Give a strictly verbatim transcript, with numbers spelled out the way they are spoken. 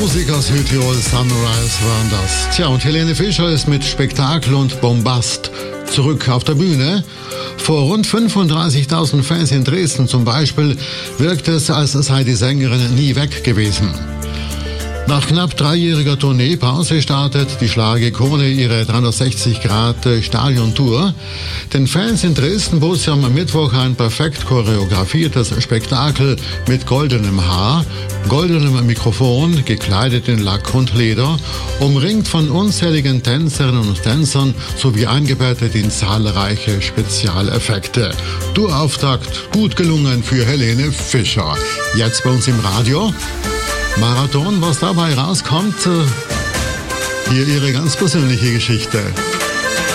Musik aus Südtirol, Sunrise waren das. Tja, und Helene Fischer ist mit Spektakel und Bombast zurück auf der Bühne. Vor rund fünfunddreißigtausend Fans in Dresden zum Beispiel wirkt es, als sei die Sängerin nie weg gewesen. Nach knapp dreijähriger Tourneepause startet die Schlagerikone ihre dreihundertsechzig Grad Stadion-Tour. Den Fans in Dresden bot sie am Mittwoch ein perfekt choreografiertes Spektakel mit goldenem Haar, goldenem Mikrofon, gekleidet in Lack und Leder, umringt von unzähligen Tänzerinnen und Tänzern sowie eingebettet in zahlreiche Spezialeffekte. Tourauftakt gut gelungen für Helene Fischer. Jetzt bei uns im Radio. Marathon, was dabei rauskommt, hier ihre ganz persönliche Geschichte.